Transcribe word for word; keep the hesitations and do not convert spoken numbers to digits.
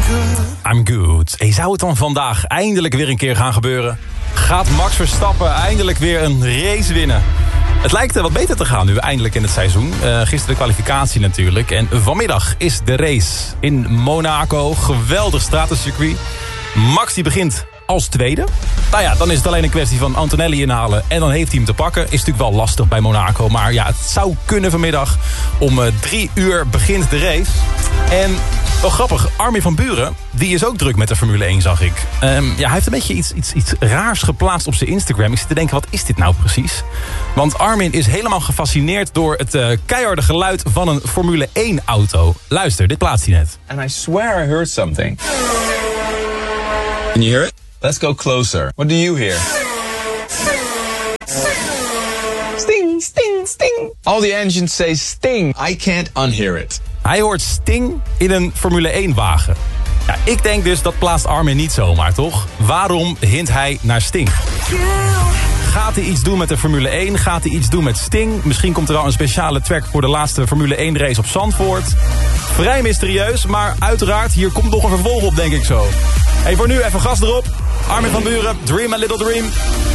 I'm good. Hey, zou het dan vandaag eindelijk weer een keer gaan gebeuren? Gaat Max Verstappen eindelijk weer een race winnen? Het lijkt wat beter te gaan nu eindelijk in het seizoen. Uh, gisteren de kwalificatie natuurlijk. En vanmiddag is de race in Monaco. Geweldig stratencircuit. Max die begint als tweede. Nou ja, dan is het alleen een kwestie van Antonelli inhalen. En dan heeft hij hem te pakken. Is natuurlijk wel lastig bij Monaco. Maar ja, het zou kunnen vanmiddag. Om uh, drie uur begint de race. En wel grappig, Armin van Buuren, die is ook druk met de Formule één, zag ik. Um, ja, hij heeft een beetje iets, iets, iets raars geplaatst op zijn Instagram. Ik zit te denken, wat is dit nou precies? Want Armin is helemaal gefascineerd door het uh, keiharde geluid van een Formule één auto. Luister, dit plaatst hij net. And I swear I heard something. Can you hear it? Let's go closer. What do you hear? Sting, sting, sting. All the engines say sting. I can't unhear it. Hij hoort Sting in een Formule één wagen. Ja, ik denk dus, dat plaatst Armin niet zomaar, toch? Waarom hint hij naar Sting? Gaat hij iets doen met de Formule één? Gaat hij iets doen met Sting? Misschien komt er al een speciale track voor de laatste Formule één race op Zandvoort. Vrij mysterieus, maar uiteraard, hier komt nog een vervolg op, denk ik zo. Hey, voor nu even gas erop. Armin van Buuren, Dream a Little Dream.